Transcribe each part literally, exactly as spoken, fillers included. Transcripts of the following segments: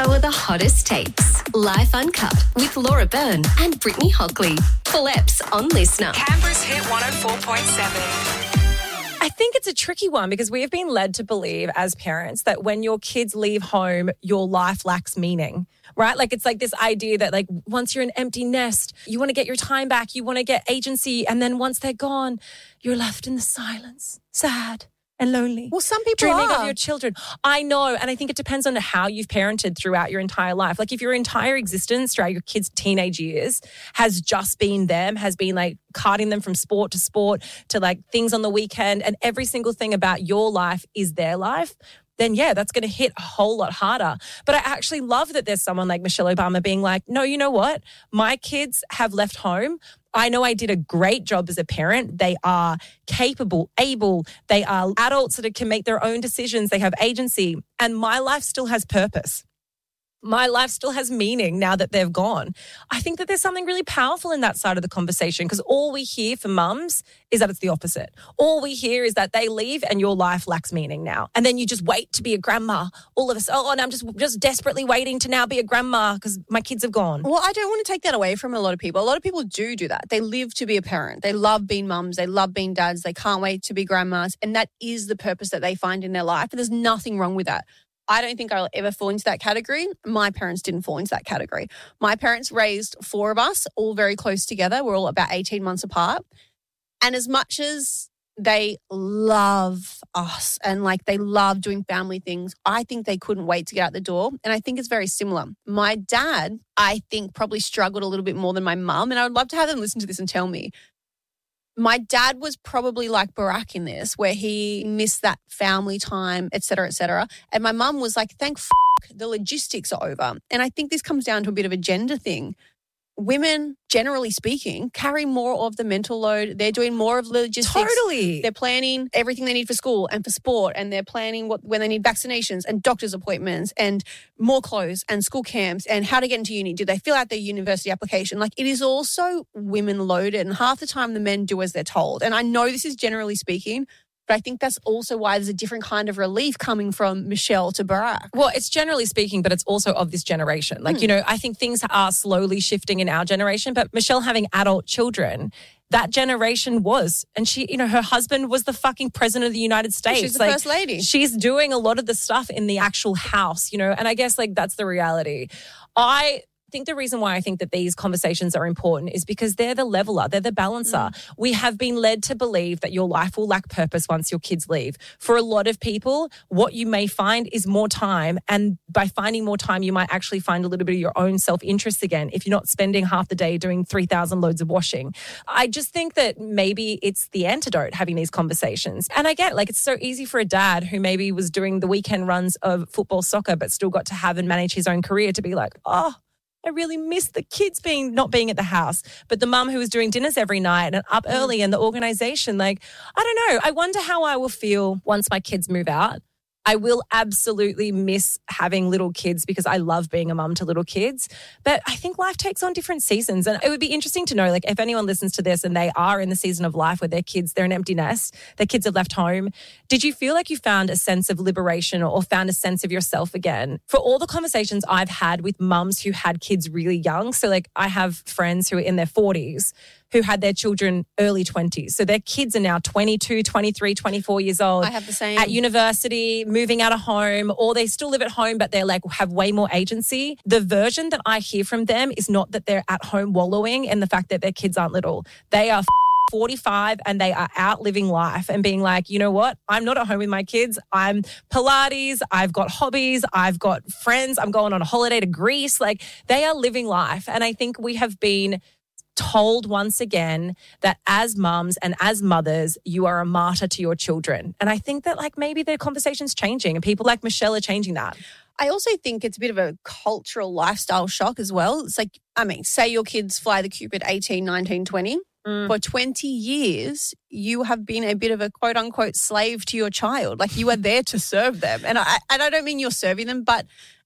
Some of the hottest takes. Life Uncut with Laura Byrne and Brittany Hockley. Full eps on Listener. Canberra's Hit one oh four point seven. I think it's a tricky one because we have been led to believe as parents that when your kids leave home, your life lacks meaning, right? Like it's like this idea that like once you're an empty nest, you want to get your time back, you want to get agency. And then once they're gone, you're left in the silence, sad and lonely. Well, some people dreaming are. of your children. I know. And I think it depends on how you've parented throughout your entire life. Like if your entire existence throughout your kids' teenage years has just been them, has been like carting them from sport to sport to like things on the weekend, and every single thing about your life is their life, then yeah, that's going to hit a whole lot harder. But I actually love that there's someone like Michelle Obama being like, no, you know what? My kids have left home. I know I did a great job as a parent. They are capable, able. They are adults that can make their own decisions. They have agency. And my life still has purpose. My life still has meaning now that they've gone. I think that there's something really powerful in that side of the conversation because all we hear from mums is that it's the opposite. All we hear is that they leave and your life lacks meaning now. And then you just wait to be a grandma. All of us, oh, and I'm just, just desperately waiting to now be a grandma because my kids have gone. Well, I don't want to take that away from a lot of people. A lot of people do do that. They live to be a parent. They love being mums. They love being dads. They can't wait to be grandmas. And that is the purpose that they find in their life. And there's nothing wrong with that. I don't think I'll ever fall into that category. My parents didn't fall into that category. My parents raised four of us, all very close together. We're all about eighteen months apart. And as much as they love us and like they love doing family things, I think they couldn't wait to get out the door. And I think it's very similar. My dad, I think, probably struggled a little bit more than my mum. And I would love to have them listen to this and tell me. My dad was probably like Barack in this, where he missed that family time, et cetera, et cetera. And my mum was like, thank f***, the logistics are over. And I think this comes down to a bit of a gender thing. Women, generally speaking, carry more of the mental load. They're doing more of the logistics. Totally. They're planning everything they need for school and for sport, and they're planning what when they need vaccinations and doctor's appointments and more clothes and school camps and how to get into uni. Do they fill out their university application? Like it is also women loaded, and half the time the men do as they're told. And I know this is generally speaking, but I think that's also why there's a different kind of relief coming from Michelle to Barack. Well, it's generally speaking, but it's also of this generation. Like, Hmm. you know, I think things are slowly shifting in our generation, but Michelle having adult children, that generation was, and she, you know, her husband was the fucking president of the United States. She's the like, first lady. She's doing a lot of the stuff in the actual house, you know, and I guess like that's the reality. I think the reason why I think that these conversations are important is because they're the leveler, they're the balancer. Mm. We have been led to believe that your life will lack purpose once your kids leave. For a lot of people, what you may find is more time, and by finding more time, you might actually find a little bit of your own self-interest again if you're not spending half the day doing three thousand loads of washing. I just think that maybe it's the antidote, having these conversations. And I get like it's so easy for a dad who maybe was doing the weekend runs of football, soccer, but still got to have and manage his own career to be like, oh, I really miss the kids being not being at the house. But the mum who was doing dinners every night and up early and the organisation, like, I don't know. I wonder how I will feel once my kids move out. I will absolutely miss having little kids because I love being a mum to little kids. But I think life takes on different seasons. And it would be interesting to know, like, if anyone listens to this and they are in the season of life where their kids, they're an empty nest, their kids have left home, did you feel like you found a sense of liberation or found a sense of yourself again? For all the conversations I've had with mums who had kids really young, so like I have friends who are in their forties who had their children early twenties. So their kids are now twenty-two, twenty-three, twenty-four years old. I have the same. At university, moving out of home, or they still live at home, but they're like have way more agency. The version that I hear from them is not that they're at home wallowing in the fact that their kids aren't little. They are forty-five and they are out living life and being like, you know what? I'm not at home with my kids. I'm Pilates. I've got hobbies. I've got friends. I'm going on a holiday to Greece. Like they are living life. And I think we have been told once again that as mums and as mothers, you are a martyr to your children. And I think that like maybe the conversation's changing and people like Michelle are changing that. I also think it's a bit of a cultural lifestyle shock as well. It's like, I mean, say your kids fly the coop at eighteen, nineteen, twenty. Mm. For twenty years, you have been a bit of a quote unquote slave to your child. Like you are there to serve them. And I, and I don't mean you're serving them, but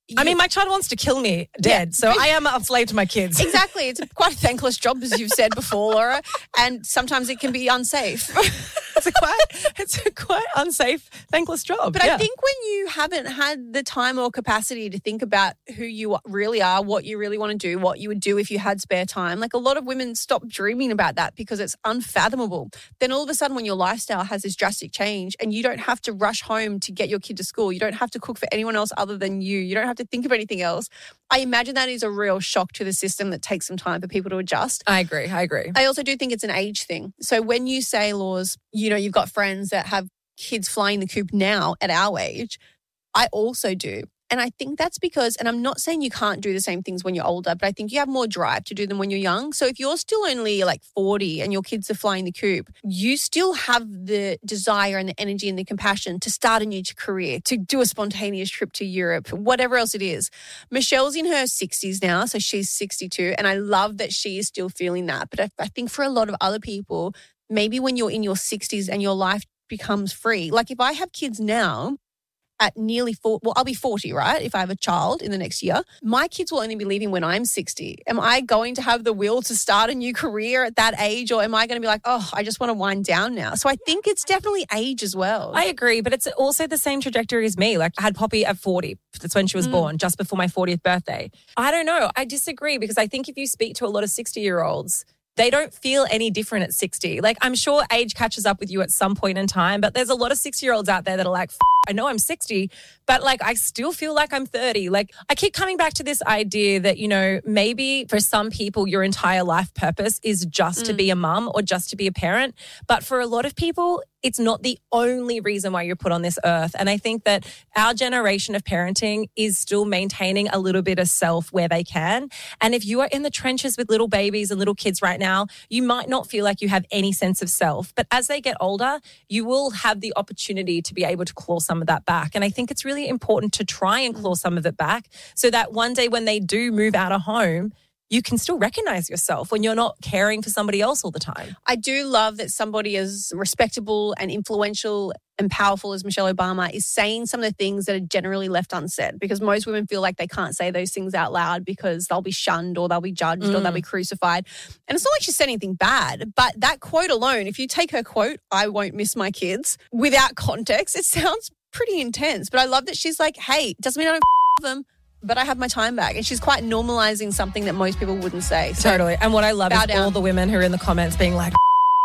I mean, my child wants to kill me dead, Yeah. so I am a slave to my kids. Exactly. It's quite a thankless job, as you've said before, Laura, and sometimes it can be unsafe. It's a quite, it's a quite unsafe, thankless job. But yeah. I think when you haven't had the time or capacity to think about who you really are, what you really want to do, what you would do if you had spare time, like a lot of women stop dreaming about that because it's unfathomable. Then all of a sudden when your lifestyle has this drastic change and you don't have to rush home to get your kid to school, you don't have to cook for anyone else other than you, you don't have to think of anything else. I imagine that is a real shock to the system that takes some time for people to adjust. I agree. I agree. I also do think it's an age thing. So when you say, Laws, you know, you've got friends that have kids flying the coop now at our age, I also do. And I think that's because, and I'm not saying you can't do the same things when you're older, but I think you have more drive to do them when you're young. So if you're still only like forty and your kids are flying the coop, you still have the desire and the energy and the compassion to start a new career, to do a spontaneous trip to Europe, whatever else it is. Michelle's in her sixties now, so she's sixty-two. And I love that she is still feeling that. But I, I think for a lot of other people, maybe when you're in your sixties and your life becomes free, like if I have kids now, at nearly four, well, I'll be forty, right? If I have a child in the next year, my kids will only be leaving when I'm sixty. Am I going to have the will to start a new career at that age? Or am I going to be like, oh, I just want to wind down now? So I think it's definitely age as well. I agree, but it's also the same trajectory as me. Like I had Poppy at forty. That's when she was mm. born, just before my fortieth birthday. I don't know. I disagree because I think if you speak to a lot of sixty-year-olds, they don't feel any different at sixty. Like, I'm sure age catches up with you at some point in time, but there's a lot of sixty-year-olds out there that are like, F- I know I'm sixty, but like, I still feel like I'm thirty. Like, I keep coming back to this idea that, you know, maybe for some people, your entire life purpose is just mm. to be a mum or just to be a parent. But for a lot of people, it's not the only reason why you're put on this earth. And I think that our generation of parenting is still maintaining a little bit of self where they can. And if you are in the trenches with little babies and little kids right now, you might not feel like you have any sense of self. But as they get older, you will have the opportunity to be able to claw some of that back. And I think it's really important to try and claw some of it back so that one day when they do move out of home, you can still recognize yourself when you're not caring for somebody else all the time. I do love that somebody as respectable and influential and powerful as Michelle Obama is saying some of the things that are generally left unsaid, because most women feel like they can't say those things out loud because they'll be shunned or they'll be judged mm. or they'll be crucified. And it's not like she said anything bad, but that quote alone, if you take her quote, I won't miss my kids, without context, it sounds pretty intense. But I love that she's like, hey, it doesn't mean I don't f- them, but I have my time back. And she's quite normalizing something that most people wouldn't say. So totally. And what I love is down. all the women who are in the comments being like,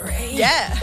yeah.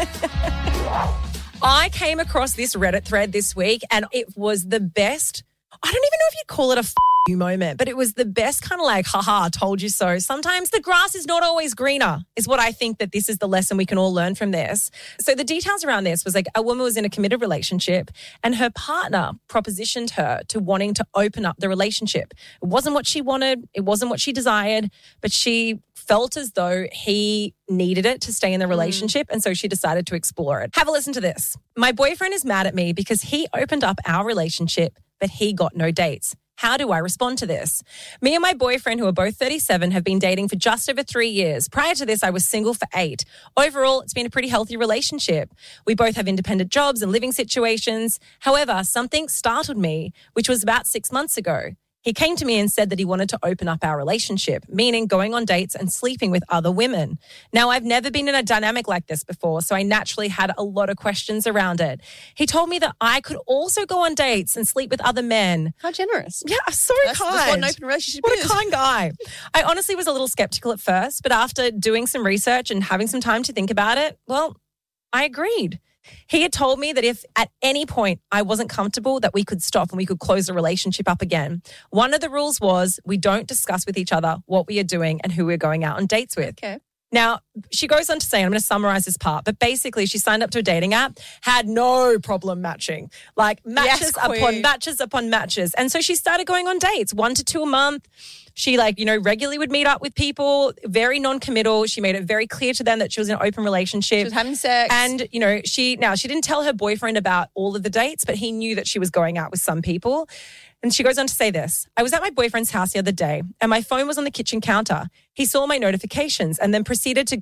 I came across this Reddit thread this week and it was the best. I don't even know if you'd call it a f- you moment, but it was the best kind of like, haha, told you so. Sometimes the grass is not always greener is what I think that this is the lesson we can all learn from this. So the details around this was like a woman was in a committed relationship and her partner propositioned her to wanting to open up the relationship. It wasn't what she wanted. It wasn't what she desired, but she felt as though he needed it to stay in the relationship. Mm. And so she decided to explore it. Have a listen to this. My boyfriend is mad at me because he opened up our relationship, but he got no dates. How do I respond to this? Me and my boyfriend, who are both thirty-seven, have been dating for just over three years. Prior to this, I was single for eight. Overall, it's been a pretty healthy relationship. We both have independent jobs and living situations. However, something startled me, which was about six months ago. He came to me and said that he wanted to open up our relationship, meaning going on dates and sleeping with other women. Now, I've never been in a dynamic like this before, so I naturally had a lot of questions around it. He told me that I could also go on dates and sleep with other men. How generous. Yeah, so that's, kind. That's what an open relationship what is. What a kind guy. I honestly was a little skeptical at first, but after doing some research and having some time to think about it, well, I agreed. He had told me that if at any point I wasn't comfortable, that we could stop and we could close the relationship up again. One of the rules was we don't discuss with each other what we are doing and who we're going out on dates with. Okay. Now, she goes on to say, and I'm going to summarize this part, but basically she signed up to a dating app, had no problem matching, like matches yes, upon matches upon matches. And so she started going on dates, one to two a month. She like, you know, regularly would meet up with people, very non-committal. She made it very clear to them that she was in an open relationship. She was having sex. And, you know, she, now she didn't tell her boyfriend about all of the dates, but he knew that she was going out with some people. And she goes on to say this. I was at my boyfriend's house the other day and my phone was on the kitchen counter. He saw my notifications and then proceeded to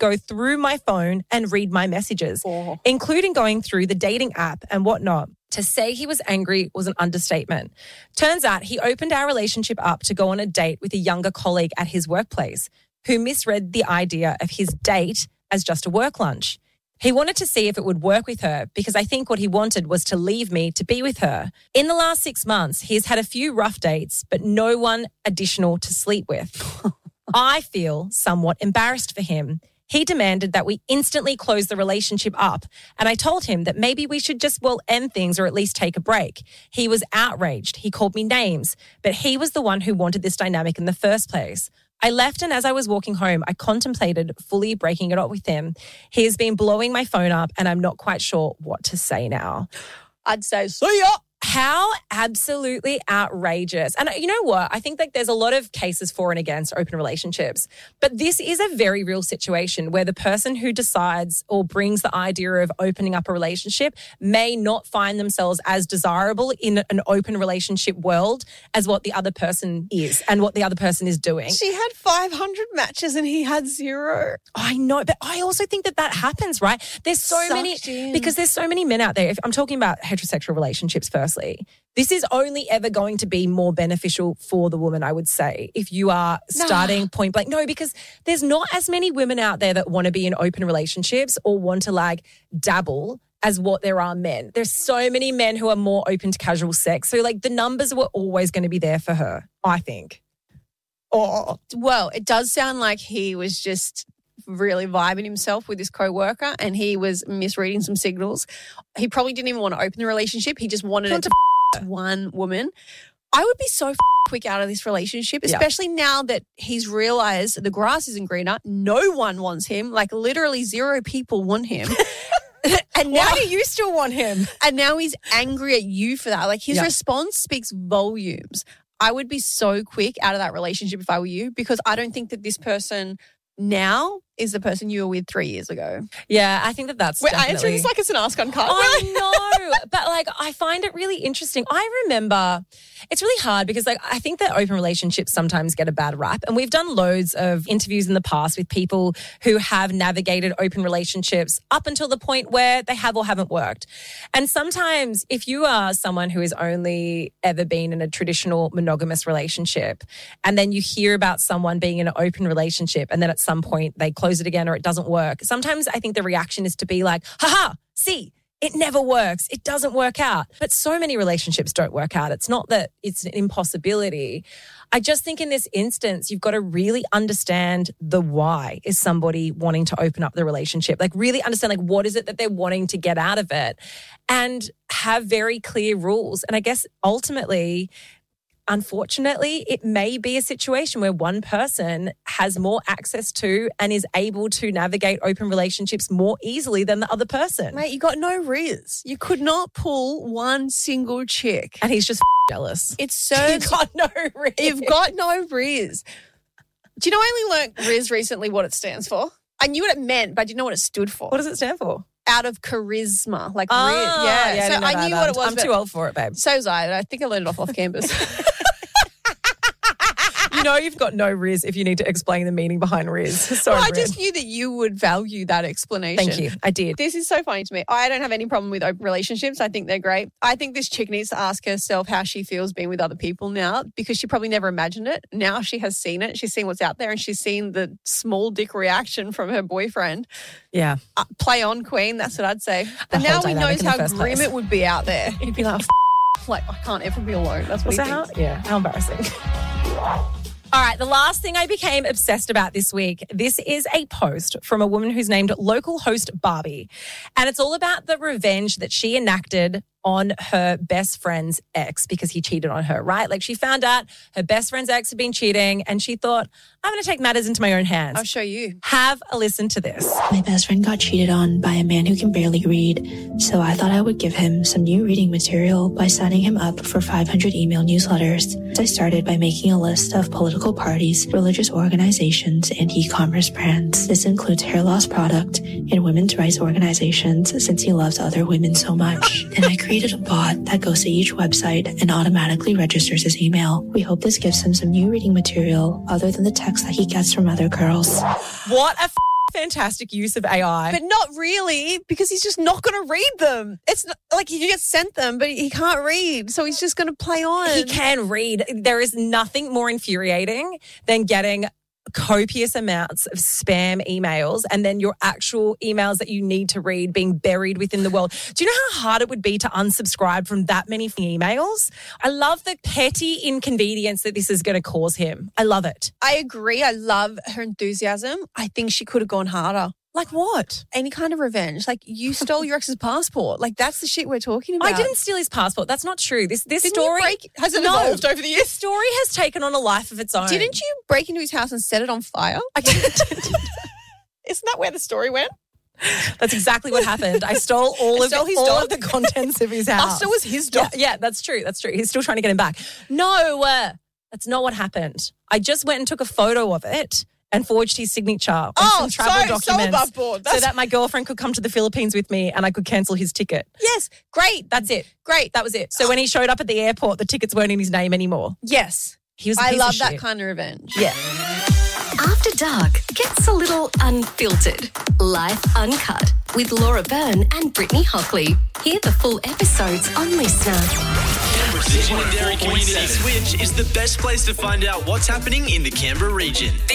go through my phone and read my messages, Oh. including going through the dating app and whatnot. To say he was angry was an understatement. Turns out he opened our relationship up to go on a date with a younger colleague at his workplace who misread the idea of his date as just a work lunch. He wanted to see if it would work with her because I think what he wanted was to leave me to be with her. In the last six months, he's had a few rough dates, but no one additional to sleep with. I feel somewhat embarrassed for him. He demanded that we instantly close the relationship up, and I told him that maybe we should just, well, end things or at least take a break. He was outraged. He called me names, but he was the one who wanted this dynamic in the first place. I left, and as I was walking home, I contemplated fully breaking it up with him. He has been blowing my phone up, and I'm not quite sure what to say now. I'd say, see ya. How absolutely outrageous. And you know what? I think like there's a lot of cases for and against open relationships, but this is a very real situation where the person who decides or brings the idea of opening up a relationship may not find themselves as desirable in an open relationship world as what the other person is and what the other person is doing. She had five hundred matches and he had zero. I know, but I also think that that happens, right? There's so Sucked many, in. because there's so many men out there. If I'm talking about heterosexual relationships firstly, this is only ever going to be more beneficial for the woman, I would say, if you are starting Nah. point blank. No, because there's not as many women out there that want to be in open relationships or want to like dabble as what there are men. There's so many men who are more open to casual sex. So like the numbers were always going to be there for her, I think. Oh, Well, it does sound like he was just really vibing himself with his co-worker and he was misreading some signals. He probably didn't even want to open the relationship. He just wanted it to f- one woman. I would be so f- quick out of this relationship, Yeah. especially now that he's realized the grass isn't greener. No one wants him. Like literally zero people want him. And now, why do you still want him? and now he's angry at you for that. Like his Yeah. response speaks volumes. I would be so quick out of that relationship if I were you because I don't think that this person now is the person you were with three years ago. Yeah, I think that that's We're definitely... answering this like it's an ask on card. I know, but like I find it really interesting. I remember it's really hard because like I think that open relationships sometimes get a bad rap, and we've done loads of interviews in the past with people who have navigated open relationships up until the point where they have or haven't worked. And sometimes if you are someone who has only ever been in a traditional monogamous relationship and then you hear about someone being in an open relationship and then at some point they close it again or it doesn't work, sometimes I think the reaction is to be like, haha, see, it never works. It doesn't work out. But so many relationships don't work out. It's not that it's an impossibility. I just think in this instance, you've got to really understand the why is somebody wanting to open up the relationship. Like really understand like what is it that they're wanting to get out of it and have very clear rules. And I guess ultimately, unfortunately, it may be a situation where one person has more access to and is able to navigate open relationships more easily than the other person. Mate, you got no riz. You could not pull one single chick. And he's just jealous. It's so... You got no riz. You've got no riz. Do you know I only learnt riz recently what it stands for? I knew what it meant, but I didn't know what it stood for. What does it stand for? Out of charisma. Like, Oh, riz. Yeah. yeah, so didn't know I that. knew what it was. I'm but too old for it, babe. So was I. I think I learned it off off campus. You know you've got no riz if you need to explain the meaning behind riz. So well, I rude. just knew that you would value that explanation. Thank you. I did. This is so funny to me. I don't have any problem with open relationships. I think they're great. I think this chick needs to ask herself how she feels being with other people now because she probably never imagined it. Now she has seen it. She's seen what's out there and she's seen the small dick reaction from her boyfriend. Yeah. Uh, play on, queen. That's what I'd say. The And now whole he dynamic knows in the how first grim place. it would be out there. He'd be like, F- like, I can't ever be alone. That's what Was he that thinks. how? Yeah. How embarrassing. All right, the last thing I became obsessed about this week, this is a post from a woman who's named Local Host Barbie. And it's all about the revenge that she enacted on her best friend's ex because he cheated on her, right? Like she found out her best friend's ex had been cheating and she thought, I'm going to take matters into my own hands. I'll show you. Have a listen to this. My best friend got cheated on by a man who can barely read, so I thought I would give him some new reading material by signing him up for five hundred email newsletters. I started by making a list of political parties, religious organizations, and e-commerce brands. This includes hair loss product and women's rights organizations since he loves other women so much. Then I created a bot that goes to each website and automatically registers his email. We hope this gives him some new reading material other than the text that he gets from other girls. What a fantastic use of A I. But not really, because he's just not going to read them. It's not, like he gets sent them, but he can't read. So he's just going to play on. He can read. There is nothing more infuriating than getting copious amounts of spam emails and then your actual emails that you need to read being buried within the world. Do you know how hard it would be to unsubscribe from that many emails? I love the petty inconvenience that this is going to cause him. I love it. I agree. I love her enthusiasm. I think she could have gone harder. Like what? Any kind of revenge. Like you stole your ex's passport. Like that's the shit we're talking about. I didn't steal his passport. That's not true. This this Didn't story you break, has it no, evolved over the this years? story has taken on a life of its own. Didn't you break into his house and set it on fire? I didn't. Isn't that where the story went? That's exactly what happened. I stole all I of stole the, his all dog. of the contents of his house. Asta was his dog. Yeah, yeah, that's true. That's true. He's still trying to get him back. No, uh, that's not what happened. I just went and took a photo of it and forged his signature on Oh, some travel so- so documents above board. so That's- that my girlfriend could come to the Philippines with me and I could cancel his ticket. Yes. Great. That's it. Great. That was it. So when he showed up at the airport, the tickets weren't in his name anymore. Yes. He was a I piece love of that shit. kind of revenge. Yeah. After Dark gets a little unfiltered. Life Uncut with Laura Byrne and Brittany Hockley. Hear the full episodes on Listener. Canberra's legendary community switch is the best place to find out what's happening in the Canberra region.